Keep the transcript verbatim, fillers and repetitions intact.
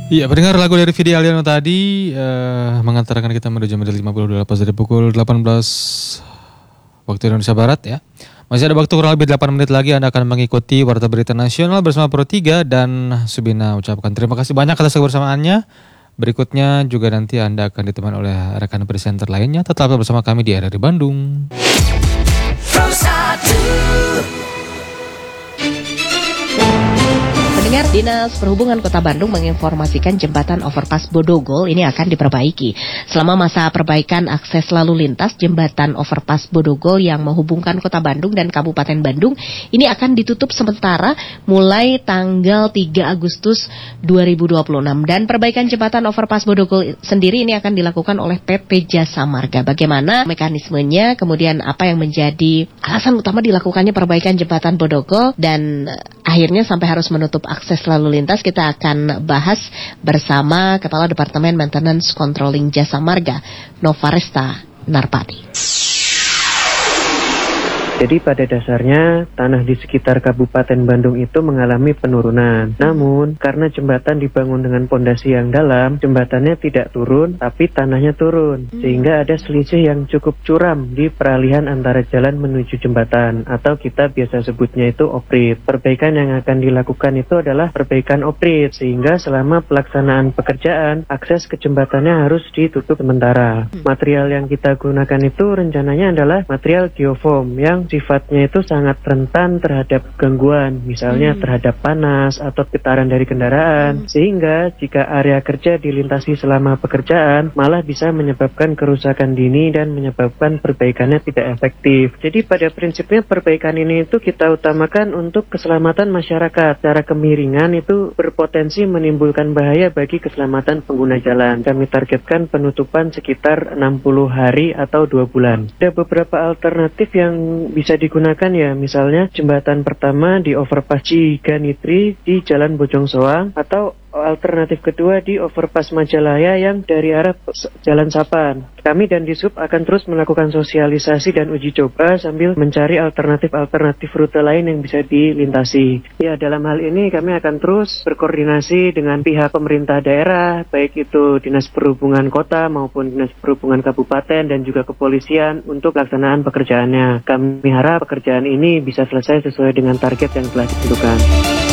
Iya, pendengar lagu dari Vidi Aliano tadi uh, mengantarkan kita menuju menit lima puluh dua lepas dari pukul delapan belas waktu Indonesia Barat ya. Masih ada waktu kurang lebih delapan menit lagi Anda akan mengikuti Warta Berita Nasional bersama Pro tiga dan Subina ucapkan terima kasih banyak atas kebersamaannya. Berikutnya juga nanti Anda akan ditemani oleh rekan presenter lainnya. Tetaplah bersama kami di R R I Bandung. Pendengar, Dinas Perhubungan Kota Bandung menginformasikan jembatan overpass Bodogol ini akan diperbaiki. Selama masa perbaikan akses lalu lintas, jembatan overpass Bodogol yang menghubungkan Kota Bandung dan Kabupaten Bandung ini akan ditutup sementara mulai tanggal tiga Agustus dua ribu dua puluh enam. Dan perbaikan jembatan overpass Bodogol sendiri ini akan dilakukan oleh P T Jasa Marga. Bagaimana mekanismenya, kemudian apa yang menjadi alasan utama dilakukannya perbaikan jembatan Bodogol, dan akhirnya sampai harus menutup akses lalu lintas, kita akan bahas bersama Kepala Departemen Maintenance Controlling Jasa Marga, Novaresta Narpati. Jadi pada dasarnya tanah di sekitar Kabupaten Bandung itu mengalami penurunan. Namun karena jembatan dibangun dengan pondasi yang dalam, jembatannya tidak turun tapi tanahnya turun. Sehingga ada selisih yang cukup curam di peralihan antara jalan menuju jembatan, atau kita biasa sebutnya itu oprit. Perbaikan yang akan dilakukan itu adalah perbaikan oprit, sehingga selama pelaksanaan pekerjaan akses ke jembatannya harus ditutup sementara. Material yang kita gunakan itu rencananya adalah material geofoam yang sifatnya itu sangat rentan terhadap gangguan, misalnya hmm. terhadap panas atau getaran dari kendaraan, hmm. sehingga jika area kerja dilintasi selama pekerjaan malah bisa menyebabkan kerusakan dini dan menyebabkan perbaikannya tidak efektif. Jadi pada prinsipnya perbaikan ini itu kita utamakan untuk keselamatan masyarakat. Secara kemiringan itu berpotensi menimbulkan bahaya bagi keselamatan pengguna jalan. Kami targetkan penutupan sekitar enam puluh hari atau dua bulan. Ada beberapa alternatif yang bisa digunakan ya, misalnya jembatan pertama di overpass Ciganitri di Jalan Bojong Soang, atau alternatif kedua di overpass Majalaya yang dari arah Jalan Sapan. Kami dan Disub akan terus melakukan sosialisasi dan uji coba sambil mencari alternatif-alternatif rute lain yang bisa dilintasi. Ya, dalam hal ini kami akan terus berkoordinasi dengan pihak pemerintah daerah, baik itu Dinas Perhubungan Kota maupun Dinas Perhubungan Kabupaten dan juga kepolisian untuk pelaksanaan pekerjaannya. Kami harap pekerjaan ini bisa selesai sesuai dengan target yang telah ditentukan.